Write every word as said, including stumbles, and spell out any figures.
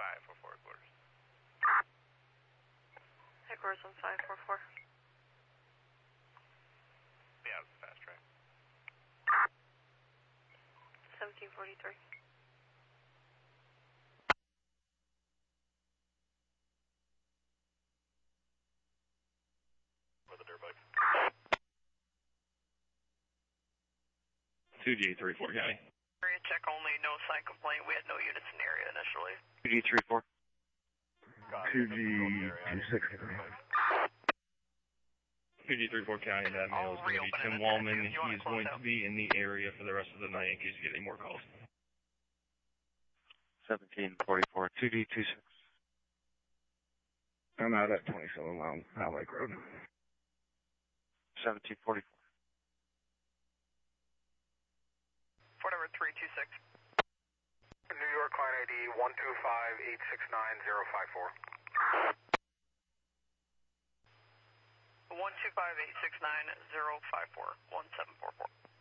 five four four quarters. Headquarters one five four four. Yeah, it's a fast track. seventeen forty-three. For the dirt bike. two G three four, County. Area check only, no sign complaint. We had no units in the area initially. two G three four. two G two six. two G three four County, that male is going to be Tim Wallman. He's going to be in the area for the rest of the night in case you get any more calls. seventeen forty-four, two D two six. I'm out at twenty-seven Mile High Lake Road. seventeen forty-four. Fort Edward three two six. New York client I D one two five eight six nine zero five four. one two five eight six nine zero five four, one seven four four.